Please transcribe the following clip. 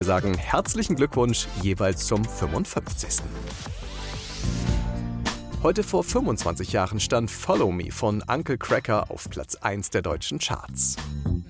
Wir sagen herzlichen Glückwunsch jeweils zum 55. Heute vor 25 Jahren stand Follow Me von Uncle Cracker auf Platz 1 der deutschen Charts.